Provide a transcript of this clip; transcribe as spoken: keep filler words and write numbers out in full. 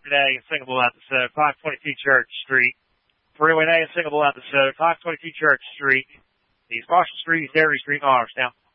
Market A in Singapore episode, five twenty-two Church Street. Freeway A in Singapore episode, five twenty-two Church Street. East Marshall Street, East Derry Street, Morristown.